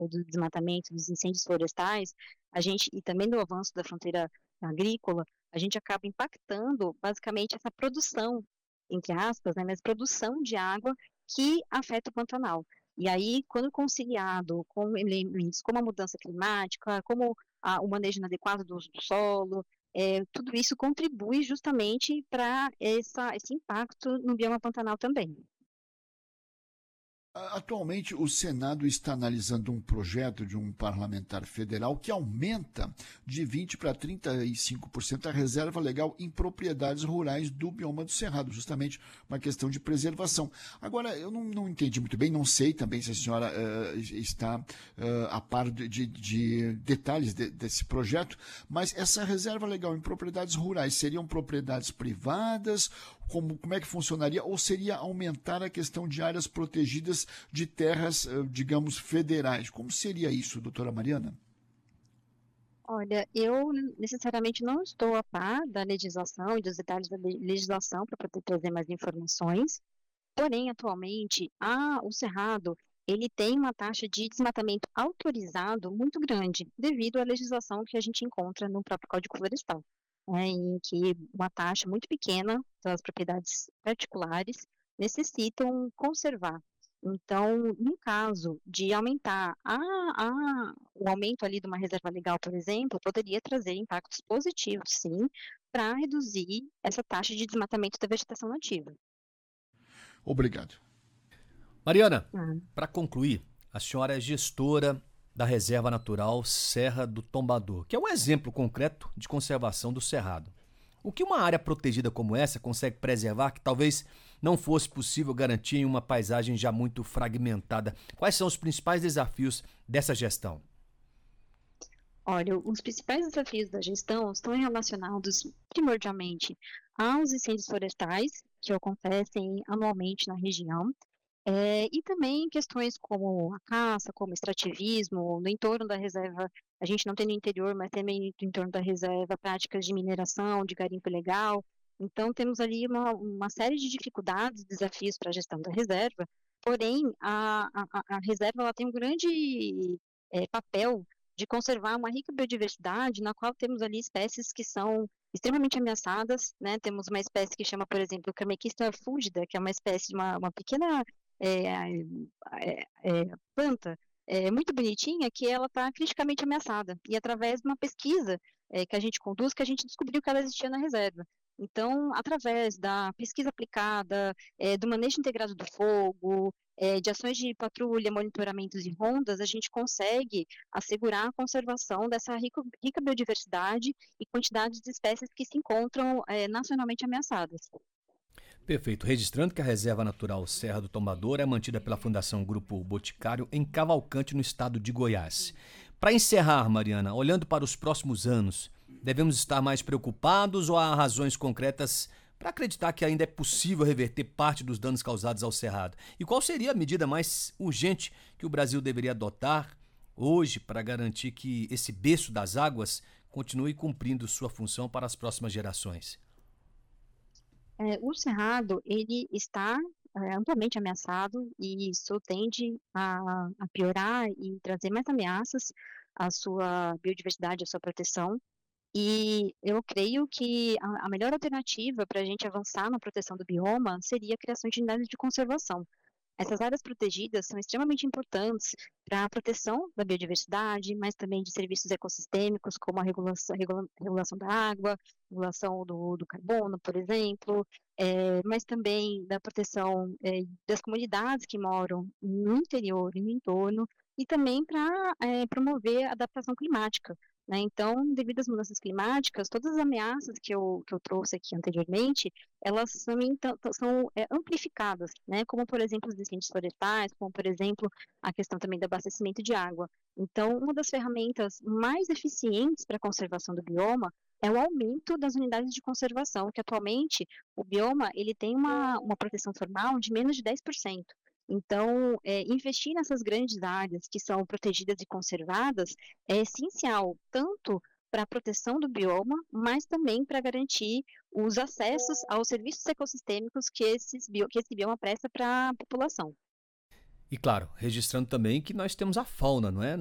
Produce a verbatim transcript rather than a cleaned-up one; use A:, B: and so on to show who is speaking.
A: do desmatamento, dos incêndios florestais, a gente, e também do avanço da fronteira agrícola, a gente acaba impactando basicamente essa produção, entre aspas, né, mas produção de água que afeta o Pantanal. E aí, quando conciliado com elementos como a mudança climática, como a, o manejo inadequado do uso do solo, é, tudo isso contribui justamente para esse impacto no bioma Pantanal também.
B: Atualmente, o Senado está analisando um projeto de um parlamentar federal que aumenta de vinte por cento para trinta e cinco por cento a reserva legal em propriedades rurais do bioma do Cerrado, justamente uma questão de preservação. Agora, eu não, não entendi muito bem, não sei também se a senhora uh, está uh, a par de, de, de detalhes de, desse projeto, mas essa reserva legal em propriedades rurais seriam propriedades privadas? Como, como é que funcionaria? Ou seria aumentar a questão de áreas protegidas de terras, digamos, federais? Como seria isso, doutora Mariana?
A: Olha, eu necessariamente não estou a par da legislação e dos detalhes da legislação para poder trazer mais informações, porém, atualmente, a, o Cerrado, ele tem uma taxa de desmatamento autorizado muito grande, devido à legislação que a gente encontra no próprio Código Florestal, né, em que uma taxa muito pequena das propriedades particulares necessitam conservar. Então, no caso de aumentar a, a, o aumento ali de uma reserva legal, por exemplo, poderia trazer impactos positivos, sim, para reduzir essa taxa de desmatamento da vegetação nativa.
B: Obrigado.
C: Mariana,
A: Ah.
C: para concluir, a senhora é gestora da Reserva Natural Serra do Tombador, que é um exemplo concreto de conservação do Cerrado. O que uma área protegida como essa consegue preservar que talvez não fosse possível garantir em uma paisagem já muito fragmentada? Quais são os principais desafios dessa gestão?
A: Olha, os principais desafios da gestão estão relacionados primordialmente aos incêndios florestais, que acontecem anualmente na região, é, e também questões como a caça, como extrativismo, no entorno da reserva, a gente não tem no interior, mas também no entorno da reserva, práticas de mineração, de garimpo ilegal. Então, temos ali uma, uma série de dificuldades, desafios para a gestão da reserva, porém, a, a, a reserva ela tem um grande é, papel de conservar uma rica biodiversidade, na qual temos ali espécies que são extremamente ameaçadas, né? Temos uma espécie que chama, por exemplo, Camequista fúlgida, que é uma espécie de uma, uma pequena é, é, é, planta é, muito bonitinha, que ela está criticamente ameaçada. E através de uma pesquisa é, que a gente conduz, que a gente descobriu que ela existia na reserva. Então, através da pesquisa aplicada, é, do manejo integrado do fogo, é, de ações de patrulha, monitoramentos e rondas, a gente consegue assegurar a conservação dessa rica, rica biodiversidade e quantidade de espécies que se encontram é, nacionalmente ameaçadas.
C: Perfeito. Registrando que a Reserva Natural Serra do Tombador é mantida pela Fundação Grupo Boticário em Cavalcante, no estado de Goiás. Para encerrar, Mariana, olhando para os próximos anos, devemos estar mais preocupados ou há razões concretas para acreditar que ainda é possível reverter parte dos danos causados ao Cerrado? E qual seria a medida mais urgente que o Brasil deveria adotar hoje para garantir que esse berço das águas continue cumprindo sua função para as próximas gerações?
A: É, o Cerrado, ele está é, amplamente ameaçado e isso tende a, a piorar e trazer mais ameaças à sua biodiversidade, à sua proteção. E eu creio que a, a melhor alternativa para a gente avançar na proteção do bioma seria a criação de unidades de conservação. Essas áreas protegidas são extremamente importantes para a proteção da biodiversidade, mas também de serviços ecossistêmicos, como a regulação, regula, regulação da água, regulação do, do carbono, por exemplo, é, mas também da proteção é, das comunidades que moram no interior e no entorno, e também para é, promover a adaptação climática. Né? Então, devido às mudanças climáticas, todas as ameaças que eu, que eu trouxe aqui anteriormente, elas são, então, são é, amplificadas, né? Como, por exemplo, os incêndios florestais, como, por exemplo, a questão também do abastecimento de água. Então, uma das ferramentas mais eficientes para a conservação do bioma é o aumento das unidades de conservação, que atualmente o bioma ele tem uma, uma proteção formal de menos de dez por cento. Então, é, investir nessas grandes áreas que são protegidas e conservadas é essencial, tanto para a proteção do bioma, mas também para garantir os acessos aos serviços ecossistêmicos que, esses bio, que esse bioma presta para a população.
C: E claro, registrando também que nós temos a fauna, não é?